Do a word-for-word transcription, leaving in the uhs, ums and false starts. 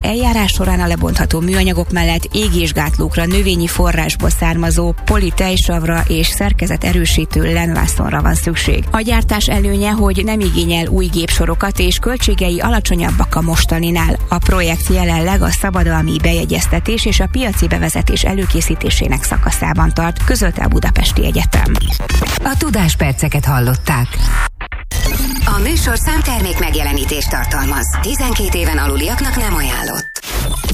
eljárás során a lebontható műanyagok mellett égésgátlókra, növényi forrásból származó politejsavra és szerkezet erősítő lenvászonra van szükség. A gyártás előnye, hogy nem igényel új gépsorokat és költségei alacsonyabbak a mostaninál. A projekt jelenleg a szabadalmi bejegyeztetés és a piaci bevezetés előkészítésének szakaszában tart, közölte a Budapesti Egyetem. A Tudásperceket hallották. A műsor számtermék megjelenítést tartalmaz. tizenkét éven aluliaknak nem ajánlott.